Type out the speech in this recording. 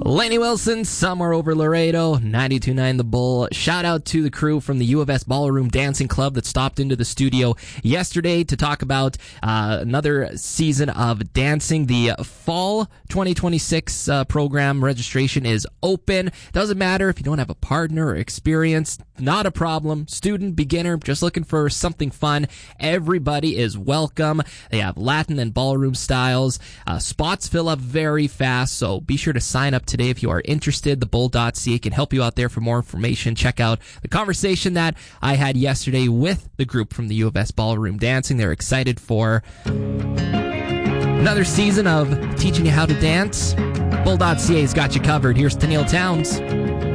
Laney Wilson, somewhere over Laredo, 92.9 The Bull. Shout out to the crew from the U of S Ballroom Dancing Club that stopped into the studio yesterday to talk about another season of dancing. The fall 2026 program registration is open. Doesn't matter if you don't have a partner or experience, not a problem. Student, beginner, just looking for something fun. Everybody is welcome. They have Latin and ballroom styles. Spots fill up very fast, so be sure to sign up today if you are interested. Thebull.ca can help you out there for more information. Check out the conversation that I had yesterday with the group from the U of S Ballroom Dancing. They're excited for another season of teaching you how to dance. Bull.ca has got you covered. Here's Tennille Towns.